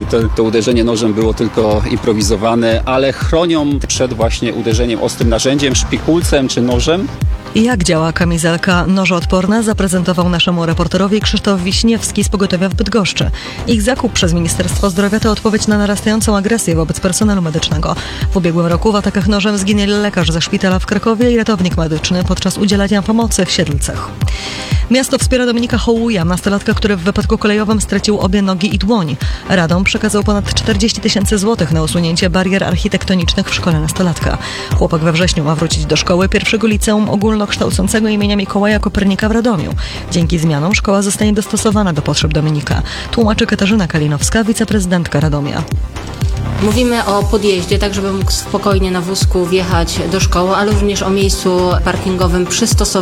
to uderzenie nożem było tylko improwizowane, ale chronią przed właśnie uderzeniem ostrym narzędziem, szpikulcem czy nożem. Jak działa kamizelka nożoodporna, zaprezentował naszemu reporterowi Krzysztof Wiśniewski z pogotowia w Bydgoszczy. Ich zakup przez Ministerstwo Zdrowia to odpowiedź na narastającą agresję wobec personelu medycznego. W ubiegłym roku w atakach nożem zginęli lekarz ze szpitala w Krakowie i ratownik medyczny podczas udzielania pomocy w Siedlcach. Miasto wspiera Dominika Hołuja, nastolatka, który w wypadku kolejowym stracił obie nogi i dłoń. Radom przekazał ponad 40 000 złotych na usunięcie barier architektonicznych w szkole nastolatka. Chłopak we wrześniu ma wrócić do szkoły pierwszego liceum ogólnokształcącego imienia Mikołaja Kopernika w Radomiu. Dzięki zmianom szkoła zostanie dostosowana do potrzeb Dominika, tłumaczy Katarzyna Kalinowska, wiceprezydentka Radomia. Mówimy o podjeździe, tak żeby mógł spokojnie na wózku wjechać do szkoły, ale również o miejscu parkingowym przystosowanym